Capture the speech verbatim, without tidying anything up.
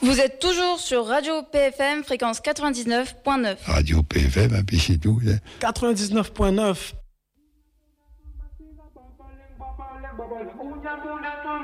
Vous êtes toujours sur Radio P F M, fréquence quatre-vingt-dix-neuf point neuf. Radio P F M, puis c'est tout. quatre-vingt-dix-neuf point neuf.